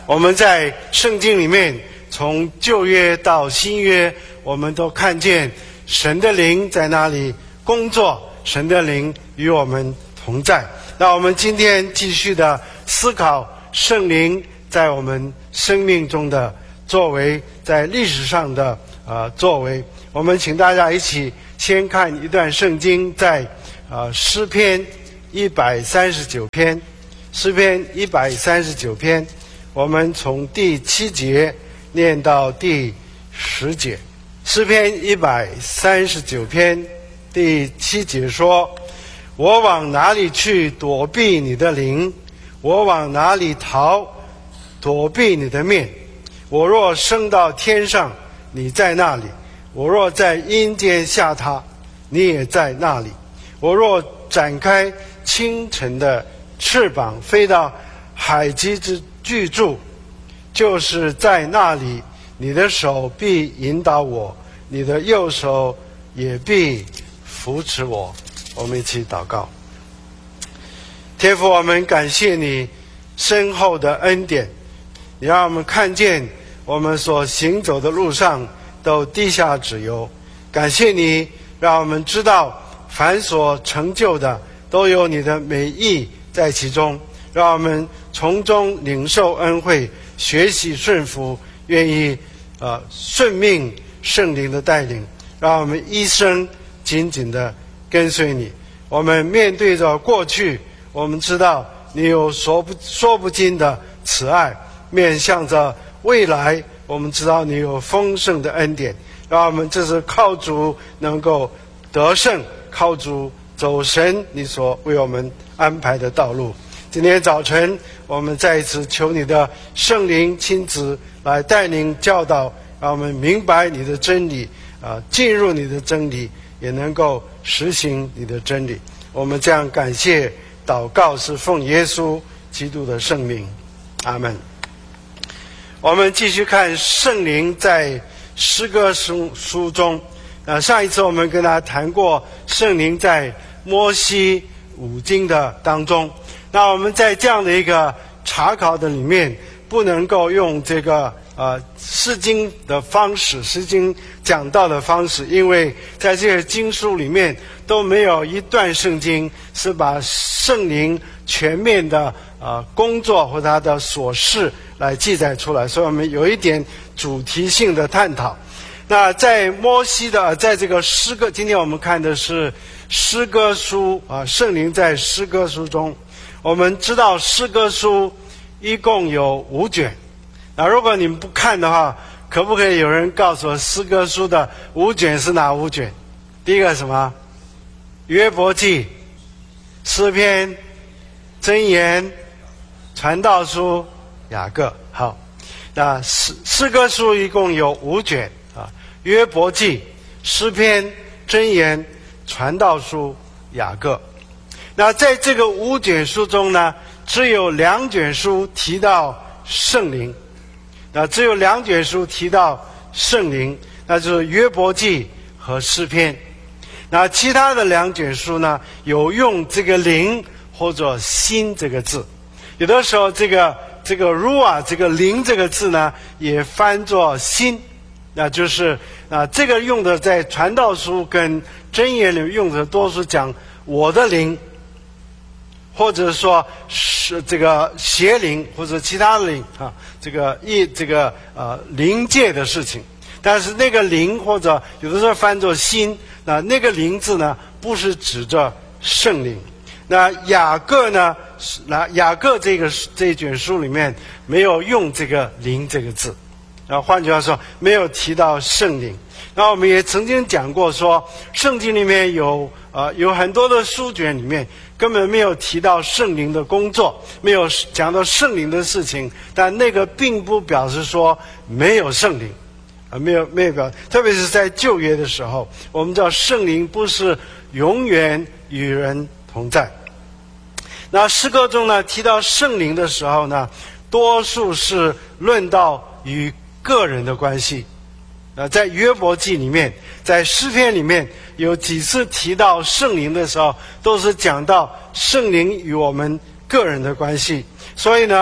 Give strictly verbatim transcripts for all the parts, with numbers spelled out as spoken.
我们在圣经里面，从旧约到新约，我们都看见神的灵在那里工作，神的灵与我们同在。那我们今天继续的思考圣灵在我们生命中的作为，在历史上的呃作为。我们请大家一起先看一段圣经，在呃诗篇一百三十九篇，诗篇一百三十九篇，我们从第七节念到第十节。诗篇一百三十九篇第七节说：我往哪里去躲避你的灵？我往哪里逃躲避你的面？我若升到天上，你在那里；我若在阴间下榻，你也在那里；我若展开清晨的翅膀，飞到海极之居住，就是在那里，你的手必引导我，你的右手也必扶持我。我们一起祷告。天父，我们感谢你深厚的恩典，你让我们看见我们所行走的路上都滴下脂油。感谢你让我们知道凡所成就的都有你的美意在其中，让我们从中领受恩惠，学习顺服，愿意呃顺命圣灵的带领，让我们一生紧紧的跟随你。我们面对着过去，我们知道你有说不说不尽的慈爱，面向着未来，我们知道你有丰盛的恩典，让我们这是靠主能够得胜，靠主走神你所为我们安排的道路。今天早晨我们再一次求你的圣灵亲自来带领教导，让我们明白你的真理，啊，进入你的真理，也能够实行你的真理。我们这样感谢祷告，是奉耶稣基督的圣名，阿们。我们继续看圣灵在诗歌书书中。呃，上一次我们跟大家谈过圣灵在摩西五经的当中。那我们在这样的一个查考的里面，不能够用这个呃释经的方式，释经讲道的方式，因为在这些经书里面都没有一段圣经是把圣灵全面的呃工作或他的琐事来记载出来，所以我们有一点主题性的探讨。那在摩西的在这个诗歌，今天我们看的是诗歌书啊，圣灵在诗歌书中。我们知道诗歌书一共有五卷，那如果你们不看的话，可不可以有人告诉我诗歌书的五卷是哪五卷？第一个什么？约伯记、诗篇、箴言、传道书、雅各。好，那诗诗歌书一共有五卷啊，约伯记、诗篇、箴言、传道书、雅各。那在这个五卷书中呢，只有两卷书提到圣灵，那只有两卷书提到圣灵，那就是约伯记和诗篇。那其他的两卷书呢，有用这个灵或者心这个字，有的时候这个这个 ruah 这个灵这个字呢，也翻作心，那就是啊，这个用的在传道书跟箴言里用的多数讲我的灵，或者说是这个邪灵或者其他的灵啊，这个一这个呃灵界的事情。但是那个灵或者有的时候翻作心，那那个灵字呢，不是指着圣灵。那雅各呢，那雅各这个这一卷书里面没有用这个灵这个字，然后换句话说，没有提到圣灵。那我们也曾经讲过说，圣经里面有呃有很多的书卷里面根本没有提到圣灵的工作，没有讲到圣灵的事情，但那个并不表示说没有圣灵，啊，没有没有表，特别是在旧约的时候，我们知道圣灵不是永远与人同在。那诗歌中呢，提到圣灵的时候呢，多数是论到与个人的关系。呃，在约伯记里面，在诗篇里面有几次提到圣灵的时候，都是讲到圣灵与我们个人的关系。所以呢，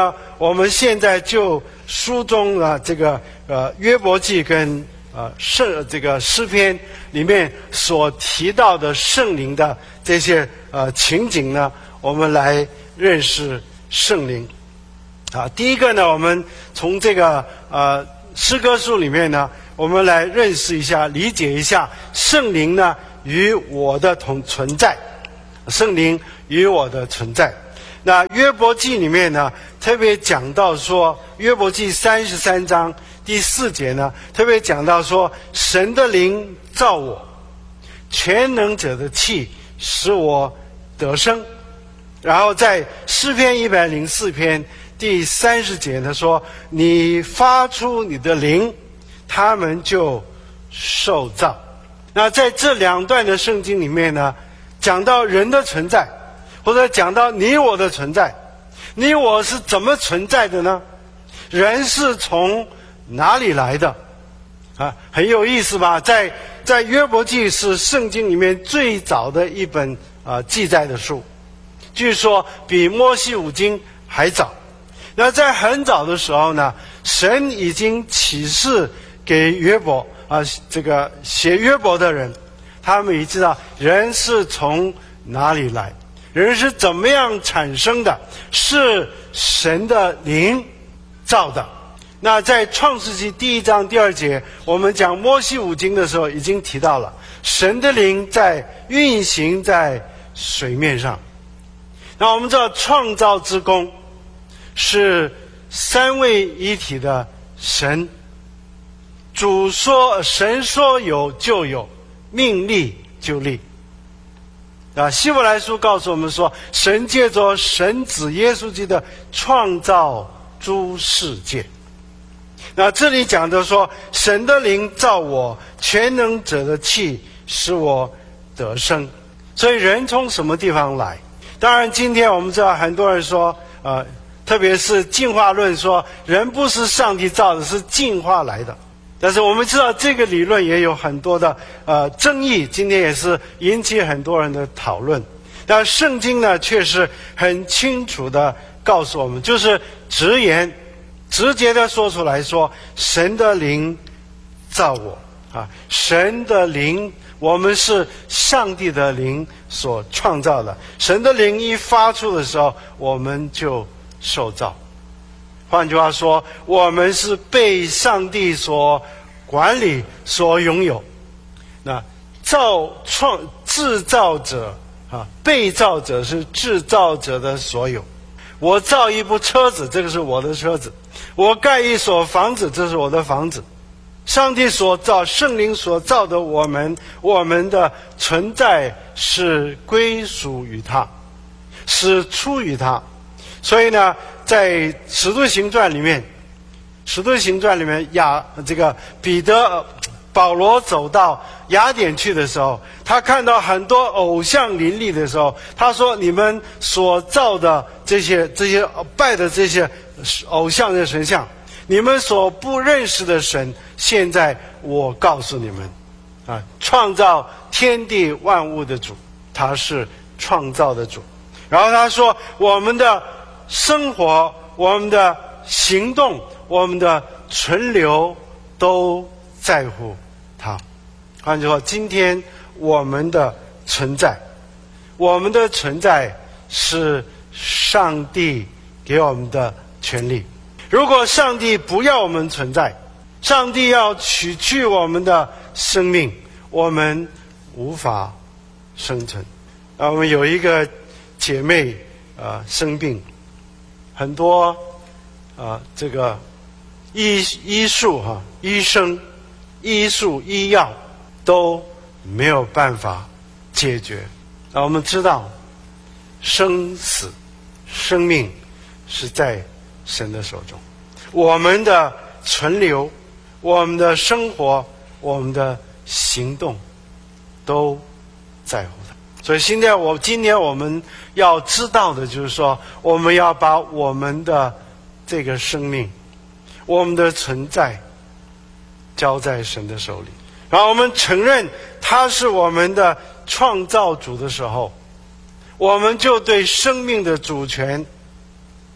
我们现在就书中啊这个呃约伯记跟呃圣这个诗篇里面所提到的圣灵的这些呃情景呢，我们来认识圣灵。啊，第一个呢，我们从这个呃诗歌书里面呢，我们来认识一下、理解一下圣灵呢与我的同存在，圣灵与我的存在。那约伯记里面呢，特别讲到说，约伯记三十三章第四节呢，特别讲到说，神的灵造我，全能者的气使我得生。然后在诗篇一百零四篇第三十节呢说，你发出你的灵，他们就受造。那在这两段的圣经里面呢，讲到人的存在，或者讲到你我的存在。你我是怎么存在的呢？人是从哪里来的？啊，很有意思吧？在在约伯记是圣经里面最早的一本啊、呃、记载的书，据说比摩西五经还早。那在很早的时候呢，神已经启示给约伯啊、呃，这个写约伯的人，他们也知道人是从哪里来，人是怎么样产生的，是神的灵造的。那在创世纪第一章第二节，我们讲摩西五经的时候已经提到了，神的灵在运行在水面上。那我们知道创造之功是三位一体的神，主说，神说有就有，命立就立。啊，希伯来书告诉我们说，神借着神子耶稣基督创造诸世界。那这里讲的说，神的灵造我，全能者的气使我得生。所以人从什么地方来？当然今天我们知道很多人说呃，特别是进化论说人不是上帝造的，是进化来的。但是我们知道这个理论也有很多的呃争议，今天也是引起很多人的讨论。但圣经呢却是很清楚的告诉我们，就是直言直接的说出来说，神的灵造我啊，神的灵，我们是上帝的灵所创造的，神的灵一发出的时候，我们就受造。换句话说，我们是被上帝所管理、所拥有。那造创制造者啊，被造者是制造者的所有。我造一部车子，这个是我的车子；我盖一所房子，这是我的房子。上帝所造，圣灵所造的我们，我们的存在是归属于他，是出于他。所以呢，在使徒行传里面，使徒行传里面亚这个彼得保罗走到雅典去的时候，他看到很多偶像林立的时候，他说，你们所造的这些这些拜的这些偶像的神像，你们所不认识的神，现在我告诉你们啊，创造天地万物的主，他是创造的主。然后他说，我们的生活，我们的行动，我们的存留都在乎他。换句话说，今天我们的存在，我们的存在是上帝给我们的权利。如果上帝不要我们存在，上帝要取去我们的生命，我们无法生存。啊，我们有一个姐妹啊、呃、生病，很多啊、呃、这个医医术哈、啊、医生、医术、医药都没有办法解决。啊，我们知道生死、生命是在神的手中，我们的存留，我们的生活，我们的行动都在乎他。所以现在我今天我们要知道的就是说，我们要把我们的这个生命，我们的存在交在神的手里，然后我们承认他是我们的创造主的时候，我们就对生命的主权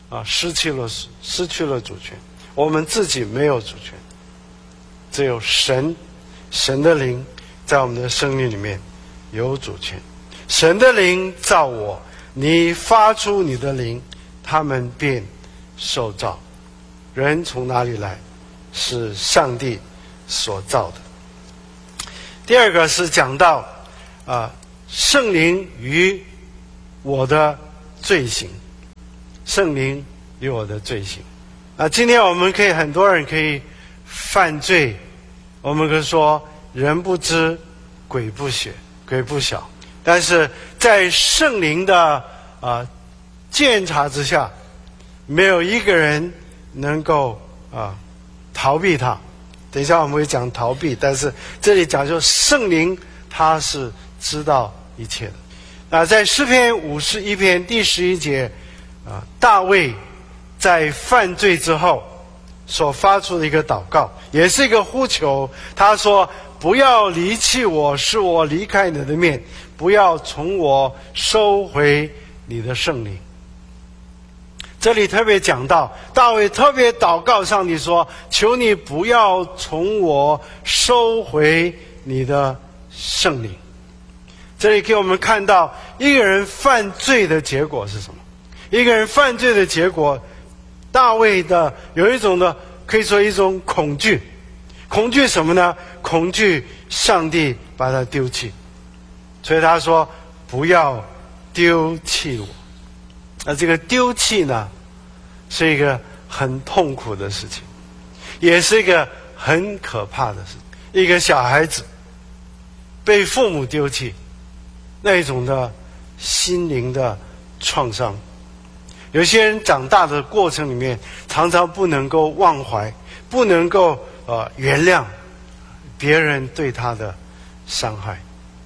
啊，失去了失去了主权，我们自己没有主权，只有神，神的灵在我们的生命里面有主权。神的灵造我，你发出你的灵，他们便受造。人从哪里来？是上帝所造的。第二个是讲到啊，圣灵与我的罪行，圣灵与我的罪行。啊，今天我们可以很多人可以犯罪，我们可以说人不知鬼不觉，鬼不晓，但是在圣灵的啊鉴察之下，没有一个人能够啊逃避它。等一下我们会讲逃避，但是这里讲说圣灵他是知道一切的。那在诗篇五十一篇第十一节啊，大卫在犯罪之后所发出的一个祷告，也是一个呼求。他说：不要离弃我，使我离开你的面，不要从我收回你的圣灵。这里特别讲到，大卫特别祷告上帝说：求你不要从我收回你的圣灵。这里给我们看到一个人犯罪的结果是什么？一个人犯罪的结果，大卫的有一种的可以说一种恐惧。恐惧什么呢？恐惧上帝把他丢弃，所以他说不要丢弃我。那这个丢弃呢，是一个很痛苦的事情，也是一个很可怕的事情。一个小孩子被父母丢弃，那种的心灵的创伤。有些人长大的过程里面，常常不能够忘怀，不能够呃原谅别人对他的伤害。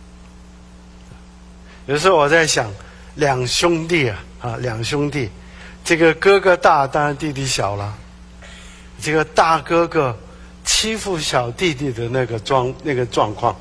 有时候我在想，两兄弟啊啊，两兄弟，这个哥哥大，当然弟弟小了。这个大哥哥欺负小弟弟的那个状那个状况，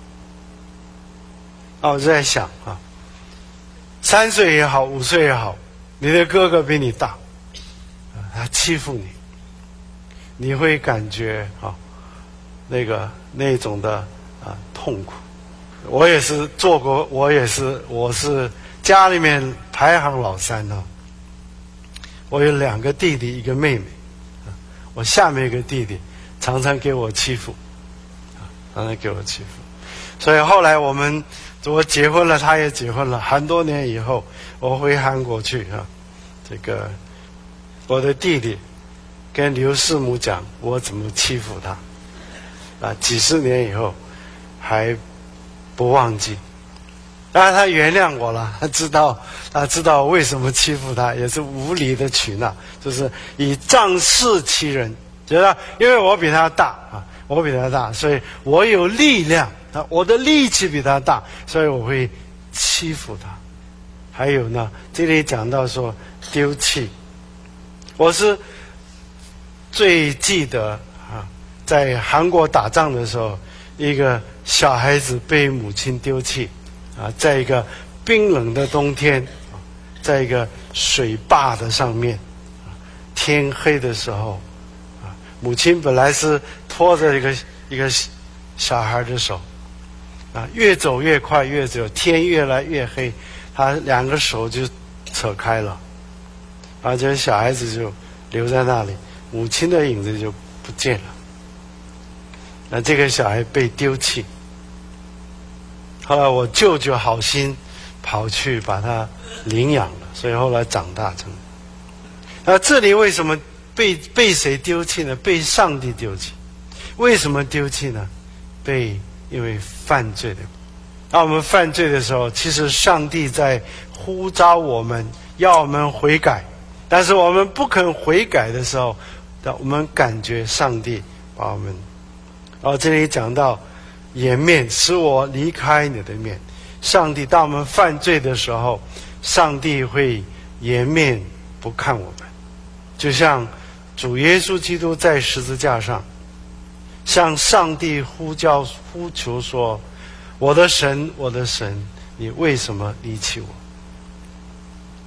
啊，我就在想啊，三岁也好，五岁也好，你的哥哥比你大，他欺负你，你会感觉啊，那个那种的啊痛苦。我也是做过，我也是，我是家里面排行老三啊。我有两个弟弟，一个妹妹，我下面一个弟弟常常给我欺负，常常给我欺负。所以后来我们我结婚了，他也结婚了，很多年以后，我回韩国去啊，这个我的弟弟跟刘师母讲我怎么欺负他，啊，几十年以后还不忘记。当然他原谅我了，他知道他知道为什么欺负他，也是无理的取闹，就是以仗势欺人。觉得因为我比他大啊，我比他大，所以我有力量，我的力气比他大，所以我会欺负他。还有呢，这里讲到说丢弃，我是最记得啊，在韩国打仗的时候，一个小孩子被母亲丢弃啊，在一个冰冷的冬天，在一个水坝的上面，天黑的时候，啊，母亲本来是拖着一个一个小孩的手，啊，越走越快，越走天越来越黑，他两个手就扯开了，而且小孩子就留在那里，母亲的影子就不见了。那这个小孩被丢弃。后来我舅舅好心跑去把他领养了，所以后来长大成。那这里为什么被被谁丢弃呢？被上帝丢弃。为什么丢弃呢？被因为犯罪的。当我们犯罪的时候，其实上帝在呼召我们，要我们悔改。但是我们不肯悔改的时候，我们感觉上帝把我们，然后这里讲到颜面，使我离开你的面。上帝当我们犯罪的时候，上帝会颜面不看我们，就像主耶稣基督在十字架上向上帝呼叫呼求说：我的神，我的神，你为什么离弃我？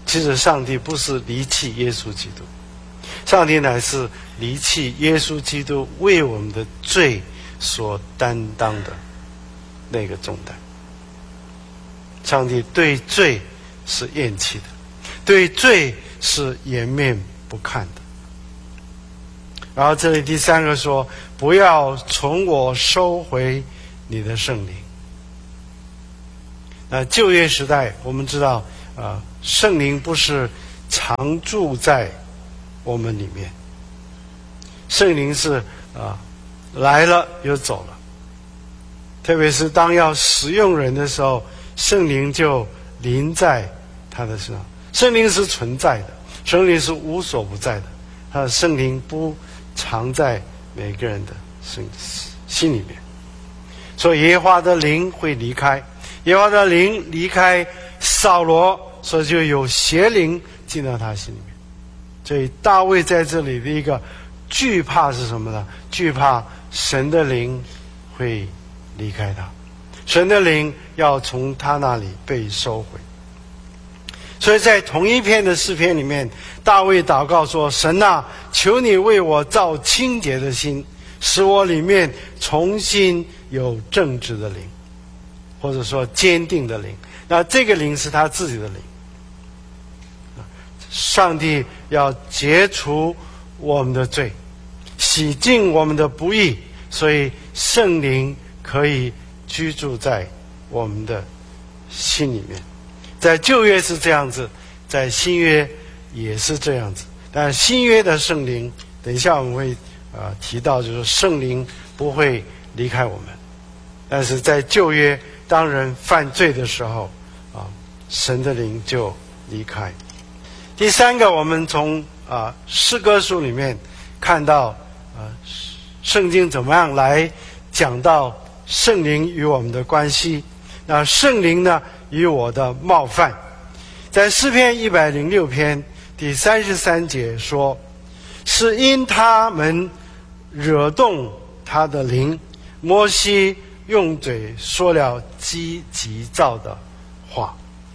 其实上帝不是离弃耶稣基督，上帝乃是离弃耶稣基督为我们的罪所担当的那个重担。上帝对罪是厌弃的，对罪是颜面不看的。然后这里第三个说，不要从我收回你的圣灵。那旧约时代我们知道啊、呃，圣灵不是常住在我们里面，圣灵是啊、呃、来了又走了。特别是当要使用人的时候，圣灵就临在他的身上。圣灵是存在的，圣灵是无所不在的，他的圣灵不藏在每个人的心心里面。所以耶和华的灵会离开，耶和华的灵离开扫罗，所以就有邪灵进到他心里面。所以大卫在这里的一个惧怕是什么呢？惧怕神的灵会离开他，神的灵要从他那里被收回。所以在同一篇的诗篇里面，大卫祷告说，神啊，求你为我造清洁的心，使我里面重新有正直的灵，或者说坚定的灵。那这个灵是他自己的灵，上帝要解除我们的罪，洗净我们的不义，所以圣灵可以居住在我们的心里面。在旧约是这样子，在新约也是这样子。但新约的圣灵，等一下我们会呃提到，就是圣灵不会离开我们。但是在旧约，当人犯罪的时候啊，神的灵就离开。第三个，我们从啊诗歌书里面看到啊圣经怎么样来讲到圣灵与我们的关系。那圣灵呢与我的冒犯，在诗篇一百零六篇第三十三节说，是因他们惹动他的灵，摩西用嘴说了极急躁的话。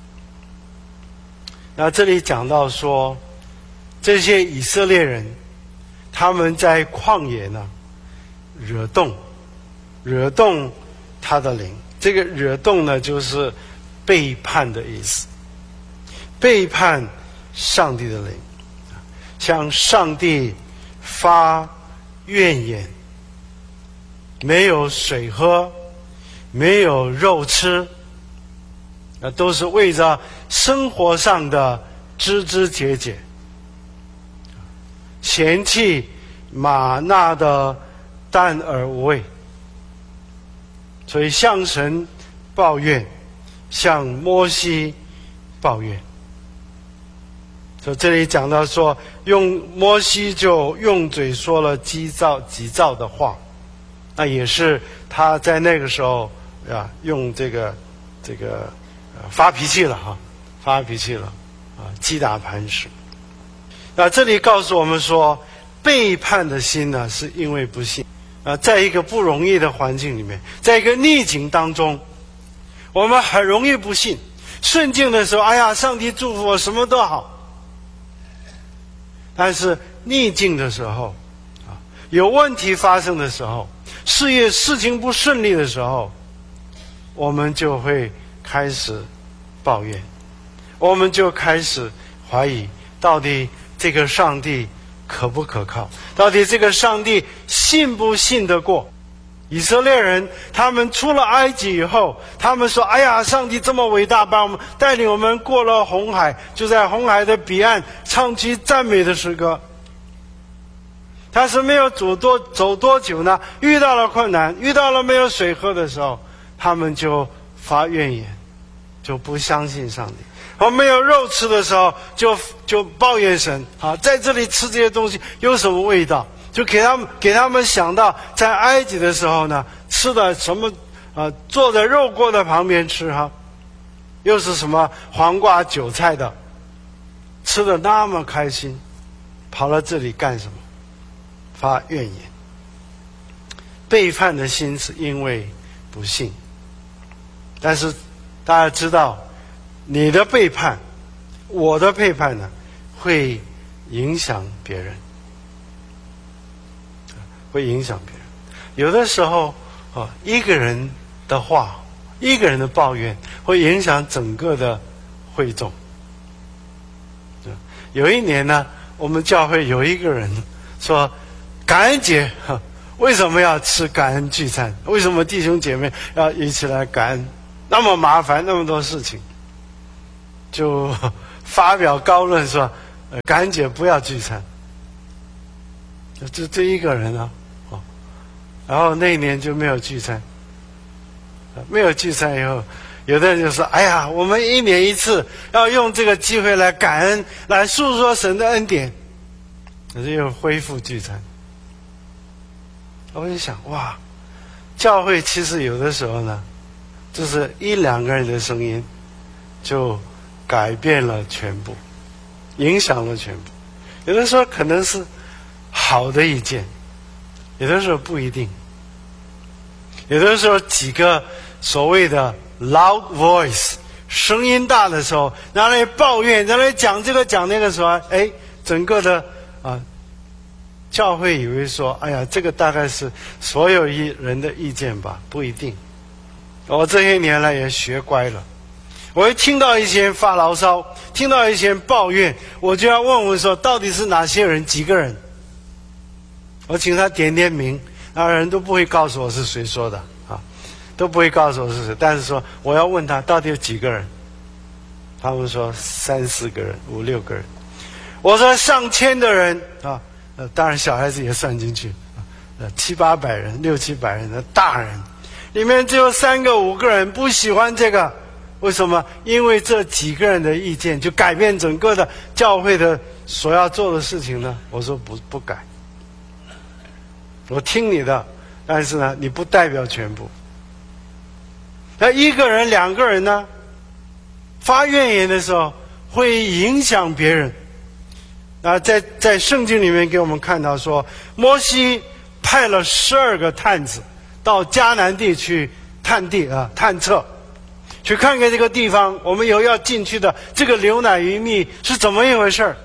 那这里讲到说，这些以色列人他们在旷野呢惹动惹动他的灵，这个惹动呢就是背叛的意思，背叛上帝的灵，向上帝发怨言，没有水喝，没有肉吃，那都是为着生活上的枝枝节节，嫌弃玛纳的淡而无味，所以向神抱怨，向摩西抱怨。所以这里讲到说，用摩西就用嘴说了急躁急躁的话，那也是他在那个时候啊，用这个这个、呃、发脾气了哈，发脾气了啊，击打磐石。那这里告诉我们说，背叛的心呢，是因为不信啊，在一个不容易的环境里面，在一个逆境当中，我们很容易不信。顺境的时候，哎呀，上帝祝福我，什么都好。但是逆境的时候啊，有问题发生的时候，事业事情不顺利的时候，我们就会开始抱怨，我们就开始怀疑，到底这个上帝可不可靠？到底这个上帝信不信得过？以色列人他们出了埃及以后，他们说，哎呀，上帝这么伟大，把我们带领我们过了红海，就在红海的彼岸唱起赞美的诗歌。但是没有走多走多久呢，遇到了困难，遇到了没有水喝的时候，他们就发怨言，就不相信上帝。我没有肉吃的时候，就就抱怨神啊，在这里吃这些东西有什么味道？就给他们给他们想到，在埃及的时候呢，吃的什么啊，坐在肉锅的旁边吃哈，又是什么黄瓜韭菜的，吃的那么开心，跑到这里干什么？发怨言。背叛的心是因为不信，但是大家知道，你的背叛我的背叛呢，会影响别人，会影响别人。有的时候啊，一个人的话，一个人的抱怨，会影响整个的会众。有一年呢，我们教会有一个人说，感恩节为什么要吃感恩聚餐？为什么弟兄姐妹要一起来感恩？那么麻烦，那么多事情，就发表高论说，呃、感恩节不要聚餐。就这这一个人啊，哦，然后那一年就没有聚餐，没有聚餐以后。有的人就说：“哎呀，我们一年一次，要用这个机会来感恩，来诉说神的恩典。”可是又恢复聚餐。我就想，哇，教会其实有的时候呢，就是一两个人的声音，就改变了全部，影响了全部。有的时候可能是好的意见，有的时候不一定。有的时候几个所谓的loud voice 声音大的时候，拿来抱怨，拿来讲这个讲那个时候，哎，整个的啊，教会以为说，哎呀，这个大概是所有一人的意见吧，不一定。我这些年来也学乖了，我一听到一些人发牢骚，听到一些人抱怨，我就要问问说，到底是哪些人，几个人？我请他点点名，那人都不会告诉我是谁说的。都不会告诉我是谁，但是说我要问他到底有几个人，他们说三四个人、五六个人。我说上千的人啊，呃，当然小孩子也算进去，呃，七八百人、六七百人的大人，里面只有三个、五个人不喜欢这个，为什么？因为这几个人的意见就改变整个的教会的所要做的事情呢？我说不不改，我听你的，但是呢，你不代表全部。那一个人、两个人呢，发怨言的时候会影响别人。啊，在在圣经里面给我们看到说，摩西派了十二个探子到迦南地去探地啊，探测，去看看这个地方，我们以后要进去的这个流奶与蜜是怎么一回事儿。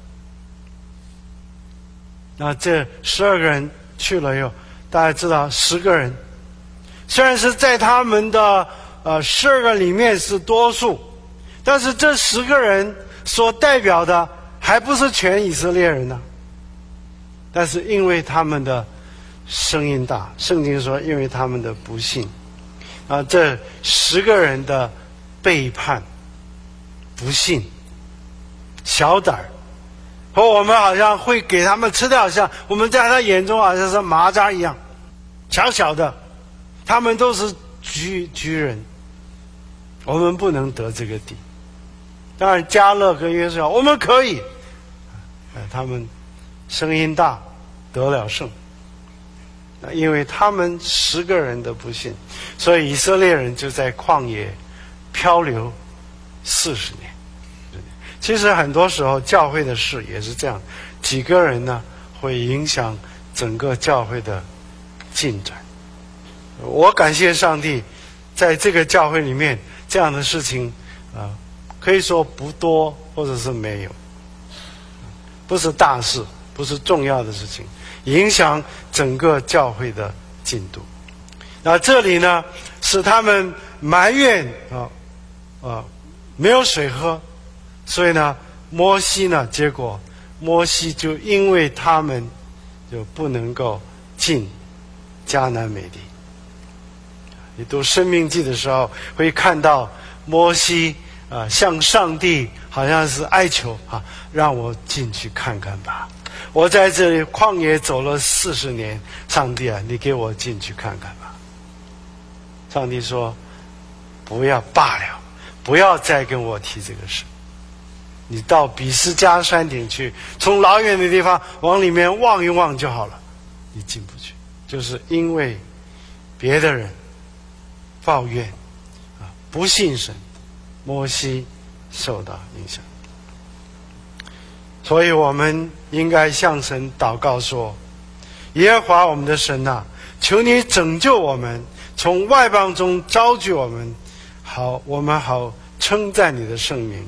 那这十二个人去了以后，大家知道十个人。虽然是在他们的呃十二个里面是多数，但是这十个人所代表的还不是全以色列人呢。但是因为他们的声音大，圣经说因为他们的不信啊，这十个人的背叛、不信、小胆儿，和我们好像会给他们吃掉，好像我们在他眼中好像是蚂蚱一样，小小的。他们都是居居人，我们不能得这个地。当然，迦勒跟约书亚我们可以，他们声音大，得了胜。因为他们十个人的不信，所以以色列人就在旷野漂流四十年。其实很多时候教会的事也是这样，几个人呢会影响整个教会的进展。我感谢上帝，在这个教会里面，这样的事情啊、呃，可以说不多，或者是没有，不是大事，不是重要的事情，影响整个教会的进度。那这里呢，使他们埋怨啊啊没有水喝，所以呢，摩西呢，结果摩西就因为他们就不能够进迦南美地。你读《申命记》的时候，会看到摩西啊、呃、向上帝好像是哀求啊，让我进去看看吧。我在这里旷野走了四十年，上帝啊，你给我进去看看吧。上帝说：“不要罢了，不要再跟我提这个事。你到比斯迦山顶去，从老远的地方往里面望一望就好了。你进不去，就是因为别的人抱怨啊，不信神，摩西受到影响。所以我们应该向神祷告说：耶和华我们的神啊，求你拯救我们，从外邦中招聚我们，好，我们好称赞你的圣名，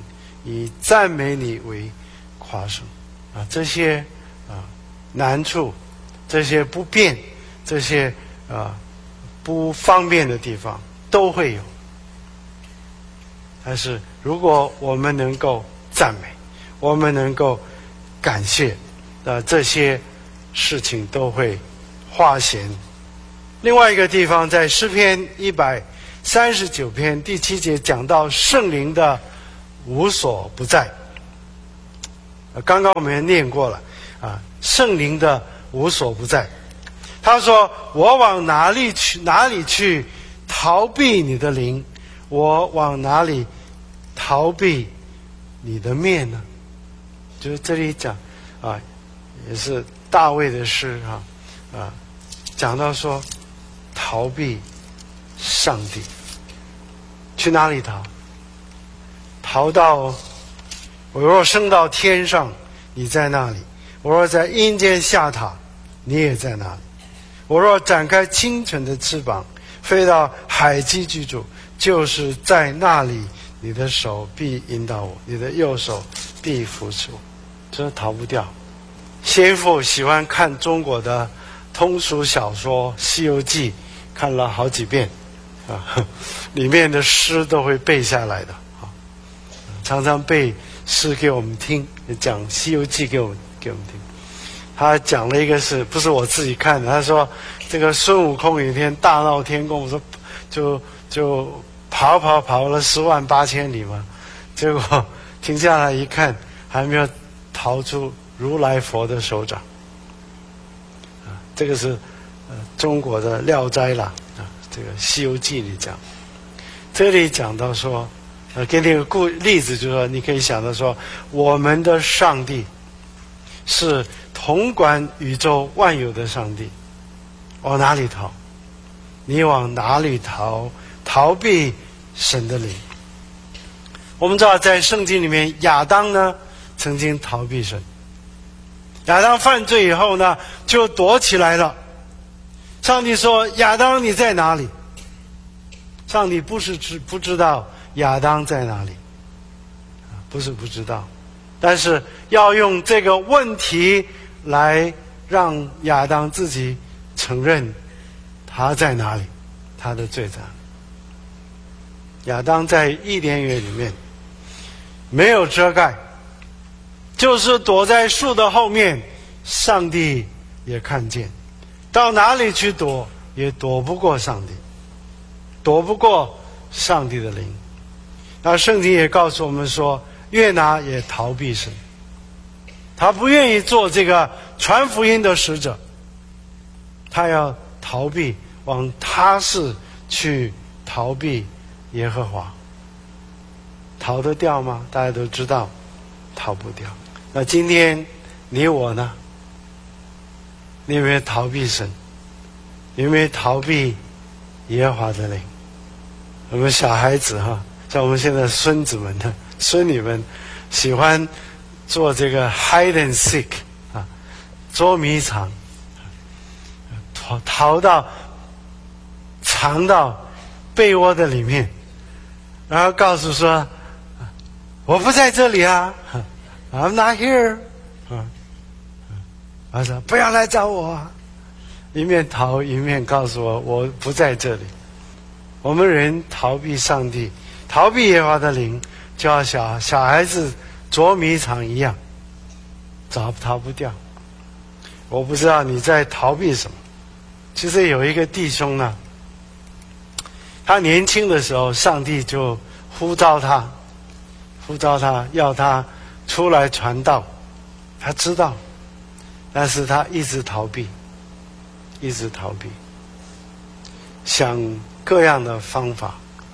以赞美你为夸胜。啊，这些啊难处，这些不便，这些啊不方便的地方都会有。但是如果我们能够赞美，我们能够感谢，呃，这些事情都会化险。另外一个地方，在诗篇一百三十九篇第七节讲到圣灵的无所不在。刚刚我们也念过了啊，圣灵的无所不在。他说：“我往哪里去？哪里去逃避你的灵？我往哪里逃避你的面呢？”就是这里讲啊，也是大卫的诗啊啊，讲到说逃避上帝，去哪里逃？逃到我若升到天上，你在那里；我若在阴间下榻，你也在那里；我若展开清晨的翅膀，飞到海极居住，就是在那里，你的手必引导我，你的右手必扶持我。这逃不掉。先父喜欢看中国的通俗小说《西游记》，看了好几遍啊，里面的诗都会背下来的啊，常常背诗给我们听，讲《西游记》给我们给我们听。他讲了一个是不是我自己看的？他说这个孙悟空有一天大闹天宫，我说就就跑跑跑了十万八千里嘛，结果停下来一看，还没有逃出如来佛的手掌。啊，这个是呃中国的《聊斋》啦，啊，这个《西游记》里讲，这里讲到说，呃，给你个故例子，就是说你可以想到说，我们的上帝是统管宇宙万有的上帝，往哪里逃？你往哪里逃？逃避神的灵。我们知道在圣经里面，亚当呢曾经逃避神。亚当犯罪以后呢，就躲起来了。上帝说：“亚当，你在哪里？”上帝不是知不知道亚当在哪里，不是不知道，但是要用这个问题来让亚当自己承认他在哪里，他的罪在哪里。亚当在伊甸园里面没有遮盖，就是躲在树的后面，上帝也看见，到哪里去躲也躲不过上帝，躲不过上帝的灵。那圣经也告诉我们说，约拿也逃避神，他不愿意做这个传福音的使者，他要逃避，往他是去逃避耶和华。逃得掉吗？大家都知道逃不掉。那今天你我呢？你有没有逃避神？有没有逃避耶和华的灵？我们小孩子哈，像我们现在孙子们的孙女们，喜欢做这个 hide and seek 啊，捉迷藏，逃逃到藏到被窝的里面，然后告诉说我不在这里啊 ，I'm not here 啊，他说不要来找我啊，一面逃一面告诉我我不在这里。我们人逃避上帝，逃避耶和华的灵，就像小小孩子捉迷藏一样，找逃不掉。我不知道你在逃避什么。其实有一个弟兄呢，他年轻的时候，上帝就呼召他，呼召他要他出来传道，他知道，但是他一直逃避，一直逃避，想各样的方法，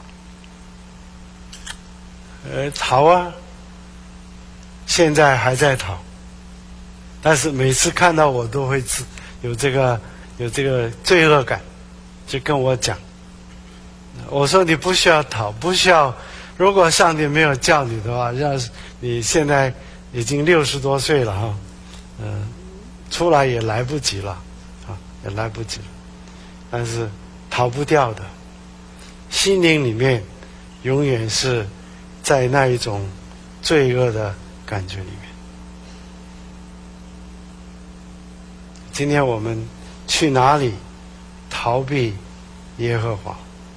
呃，逃啊，现在还在逃，但是每次看到我都会自有这个有这个罪恶感，就跟我讲，我说你不需要逃，不需要，如果上帝没有叫你的话，要是你现在已经六十多岁了哈，嗯、呃，出来也来不及了，啊，也来不及了，但是逃不掉的。心灵里面永远是在那一种罪恶的感觉里面。今天我们去哪里逃避耶和华？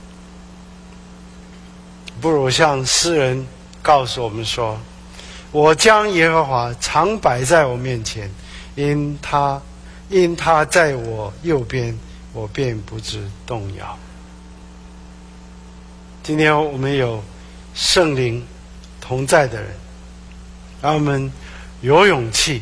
不如像诗人告诉我们说，我将耶和华常摆在我面前，因他因他在我右边，我便不致动摇。今天我们有圣灵同在的人，让我们有勇气